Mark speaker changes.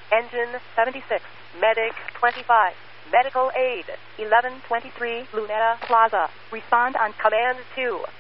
Speaker 1: Engine 76, Medic 25, Medical Aid 1123 Luneta Plaza. Respond on Command 2.